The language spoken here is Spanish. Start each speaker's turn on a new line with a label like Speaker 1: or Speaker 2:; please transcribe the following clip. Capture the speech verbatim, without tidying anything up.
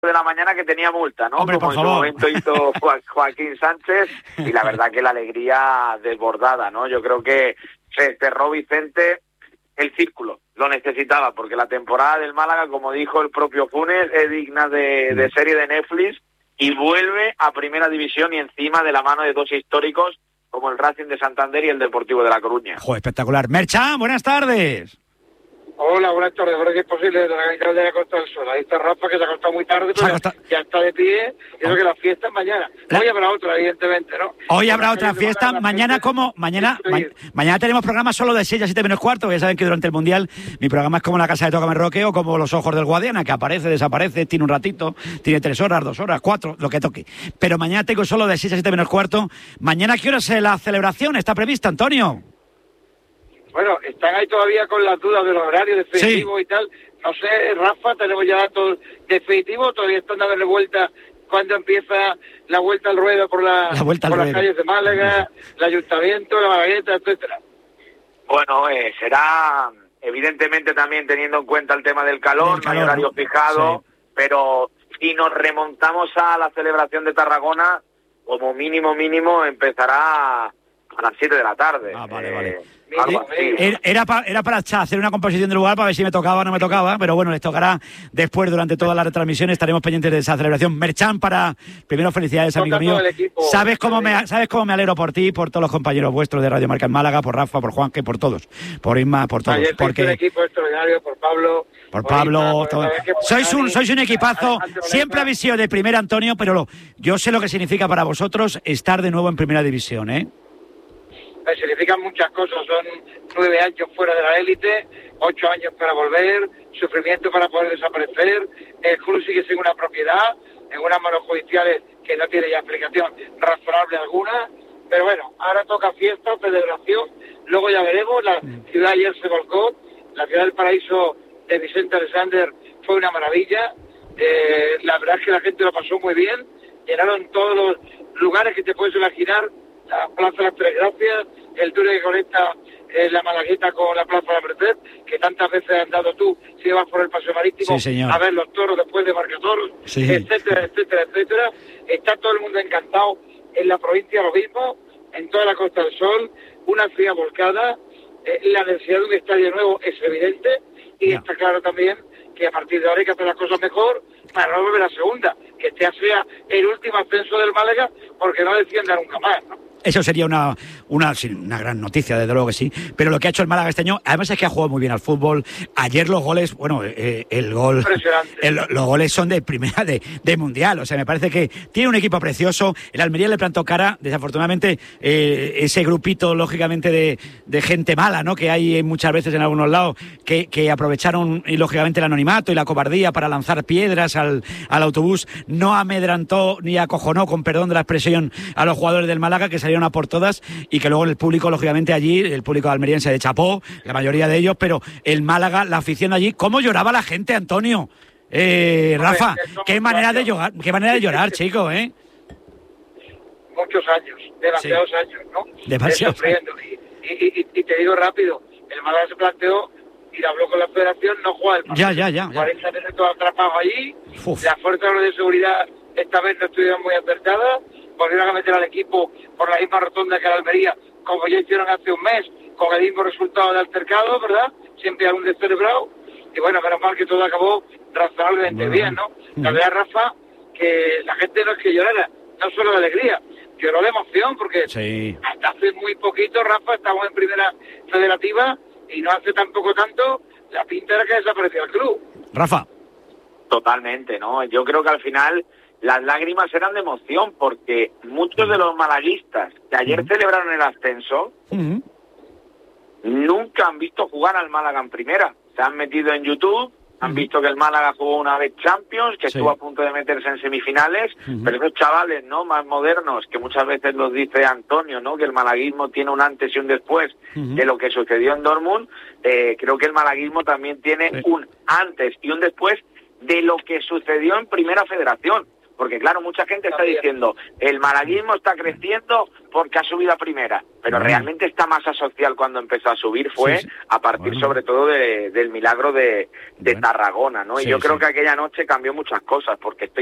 Speaker 1: de la mañana que tenía multa, ¿no?
Speaker 2: Hombre,
Speaker 1: como en
Speaker 2: por
Speaker 1: su
Speaker 2: favor.
Speaker 1: momento hizo Joa- Joaquín Sánchez, y la verdad que la alegría desbordada, ¿no? Yo creo que se cerró Vicente el círculo, lo necesitaba, porque la temporada del Málaga, como dijo el propio Funes, es digna de, de serie de Netflix y vuelve a Primera División y encima de la mano de dos históricos como el Racing de Santander y el Deportivo de La Coruña.
Speaker 2: Joder, espectacular. Merchan, buenas tardes.
Speaker 3: Hola, buenas tardes. Ahora que es posible, de la capital de la Costa del Sol. Ahí está Rafa, que se ha acostado muy tarde, pero
Speaker 2: acostado...
Speaker 3: ya, ya está de pie. Y eso que la fiesta es mañana. Hoy habrá otra, evidentemente, ¿no?
Speaker 2: Hoy habrá otra fiesta. Mañana, como mañana ma mañana tenemos programa solo de seis a siete menos cuarto. Ya saben que durante el Mundial mi programa es como La Casa de Tócame Roque o como Los Ojos del Guadiana, que aparece, desaparece, tiene un ratito, tiene tres horas, dos horas, cuatro, lo que toque. Pero mañana tengo solo de seis a siete menos cuarto. Mañana, ¿qué hora es la celebración? ¿Está prevista, Antonio?
Speaker 3: Bueno, están ahí todavía con las dudas de los horarios definitivos sí. y tal. No sé, Rafa, tenemos ya datos definitivos, todavía están dándole vuelta cuando empieza la vuelta al ruedo por, la,
Speaker 2: la vuelta
Speaker 3: por
Speaker 2: al
Speaker 3: las
Speaker 2: ruedo.
Speaker 3: calles de Málaga, el ayuntamiento, la Malagueta, etcétera.
Speaker 1: Bueno, eh, será evidentemente también teniendo en cuenta el tema del calor,
Speaker 2: el calor
Speaker 1: no hay horario fijado,
Speaker 2: sí.
Speaker 1: pero si nos remontamos a la celebración de Tarragona, como mínimo mínimo empezará a las siete de la tarde.
Speaker 2: Ah, vale,
Speaker 1: eh,
Speaker 2: vale.
Speaker 1: Algo así.
Speaker 2: Era, era, pa, era para hacer una composición de lugar para ver si me tocaba o no me tocaba, pero bueno, les tocará después durante toda la retransmisión. Estaremos pendientes de esa celebración. Merchan, para primero felicidades, amigo mío. ¿Sabes cómo me sabes cómo me alegro por ti, por todos los compañeros vuestros de Radio Marca en Málaga, por Rafa, por Juanque, por todos, por Isma, por todos?
Speaker 3: Ayer
Speaker 2: porque
Speaker 3: el equipo extraordinario, por Pablo.
Speaker 2: Por Pablo, todo. Sois un sois un equipazo. Siempre habéis sido de primera, Antonio, pero lo, yo sé lo que significa para vosotros estar de nuevo en Primera División, ¿eh?
Speaker 3: Significan muchas cosas, son nueve años fuera de la élite, ocho años para volver, sufrimiento para poder desaparecer, el club sigue sin una propiedad, en unas manos judiciales que no tiene ya explicación razonable alguna, pero bueno, ahora toca fiesta, celebración, luego ya veremos, la ciudad ayer se volcó, la ciudad del paraíso de Vicente Alexander fue una maravilla, eh, la verdad es que la gente lo pasó muy bien, llenaron todos los lugares que te puedes imaginar, la Plaza de las Tres Gracias, el túnel que conecta eh, la Malagueta con la Plaza de la Merced, que tantas veces has dado tú si vas por el Paseo Marítimo
Speaker 2: sí,
Speaker 3: a ver los toros después de Marcatoros,
Speaker 2: sí.
Speaker 3: etcétera, etcétera, etcétera. Está todo el mundo encantado en la provincia, lo mismo, en toda la Costa del Sol, una ciudad volcada, eh, la necesidad de un estadio nuevo es evidente, y no. está claro también que a partir de ahora hay que hacer las cosas mejor para no volver a segunda, que este sea el último ascenso del Málaga, porque no descienda nunca más, ¿no?
Speaker 2: Eso sería una, una, una gran noticia, desde luego que sí. Pero lo que ha hecho el Málaga este año, además es que ha jugado muy bien al fútbol. Ayer los goles, bueno, eh, el gol, el, los goles son de primera de, de mundial. O sea, me parece que tiene un equipo precioso. El Almería le plantó cara, desafortunadamente, eh, ese grupito, lógicamente, de, de gente mala, ¿no? Que hay muchas veces en algunos lados, que, que aprovecharon, y, lógicamente, el anonimato y la cobardía para lanzar piedras al, al autobús. No amedrantó ni acojonó, con perdón de la expresión, a los jugadores del Málaga, que salieron a por todas, y que luego el público, lógicamente, allí, el público almeriense de chapó, la mayoría de ellos, pero el Málaga, la afición allí, ¿cómo lloraba la gente, Antonio? Eh, Rafa, qué manera de llorar, qué manera de llorar, chico, ¿eh?
Speaker 3: Muchos años, demasiados sí. años, ¿no?
Speaker 2: Demasiados años.
Speaker 3: Y, y, y te digo rápido, el Málaga se planteó y habló con la federación, no juega el partido.
Speaker 2: Ya, ya, ya.
Speaker 3: cuarenta minutos atrapados allí, Uf. las fuerzas de seguridad esta vez no estuvieron muy acertadas, volvieron a meter al equipo por la misma rotonda que la Almería, como ya hicieron hace un mes, con el mismo resultado de altercado, ¿verdad? Siempre algún descerebrado. Y bueno, menos mal que todo acabó razonablemente bueno. bien, ¿no? Uh-huh. La verdad, Rafa, que la gente no es que llorara, no solo de alegría, lloró de emoción, porque
Speaker 2: sí.
Speaker 3: hasta hace muy poquito, Rafa, estamos en primera federativa y no hace tampoco tanto, la pinta era que desapareció el club.
Speaker 2: Rafa.
Speaker 1: Totalmente, ¿no? Yo creo que al final las lágrimas eran de emoción, porque muchos de los malaguistas que ayer uh-huh. celebraron el ascenso uh-huh. nunca han visto jugar al Málaga en primera. Se han metido en YouTube, uh-huh. han visto que el Málaga jugó una vez Champions, que sí. estuvo a punto de meterse en semifinales, uh-huh. pero esos chavales, ¿no?, más modernos, que muchas veces los dice Antonio, ¿no?, que el malaguismo tiene un antes y un después uh-huh. de lo que sucedió en Dortmund, eh, creo que el malaguismo también tiene sí. un antes y un después de lo que sucedió en Primera Federación. Porque claro, mucha gente está diciendo, el malaguismo está creciendo porque ha subido a primera, pero bueno, realmente esta masa social cuando empezó a subir fue sí, sí. a partir bueno. sobre todo de, del milagro de, de bueno. Tarragona, ¿no? Y sí, yo creo sí. que aquella noche cambió muchas cosas, porque estoy